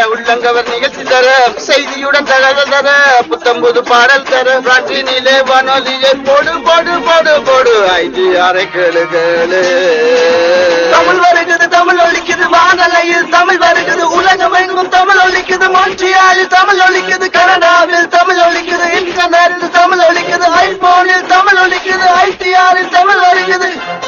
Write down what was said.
உள்ளங்கவர் நிகழ்ச்சி தர செய்தியுடன் தகவல் தர புத்தம்புது பாடல் தர பிராட்டினிலே வானொலியை போடு போடு போடு போடு ஐடி அரை கேளு கேளு தமிழ்